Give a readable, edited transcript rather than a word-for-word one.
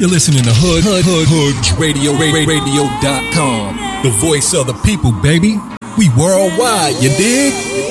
You're listening to Hoods Radio.com. The voice of the people, baby. We worldwide, you dig?